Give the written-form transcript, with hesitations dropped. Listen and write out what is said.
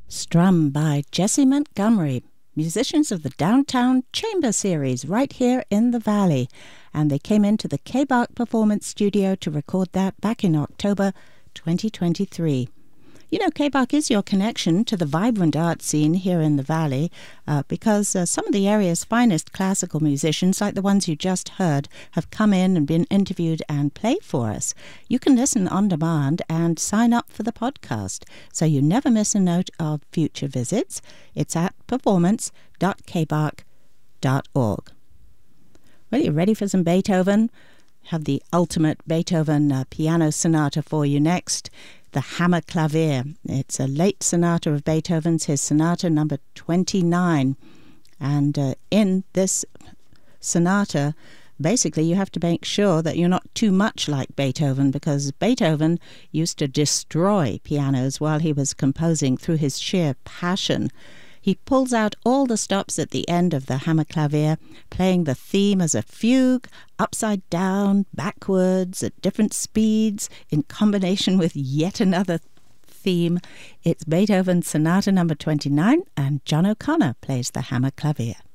Strum by Jesse Montgomery, musicians of the Downtown Chamber Series right here in the Valley. And they came into the K-Bach Performance Studio to record that back in October 2023. You know, K-Bach is your connection to the vibrant art scene here in the Valley because some of the area's finest classical musicians, like the ones you just heard, have come in and been interviewed and played for us. You can listen on demand and sign up for the podcast so you never miss a note of future visits. It's at performance.kbach.org. Well, you ready for some Beethoven? Have the ultimate Beethoven piano sonata for you next. The Hammerklavier. It's a late sonata of Beethoven's, his sonata number 29. And in this sonata, basically you have to make sure that you're not too much like Beethoven, because Beethoven used to destroy pianos while he was composing through his sheer passion. He pulls out all the stops at the end of the Hammerklavier, playing the theme as a fugue, upside down, backwards, at different speeds, in combination with yet another theme. It's Beethoven's Sonata number 29, and John O'Connor plays the Hammerklavier.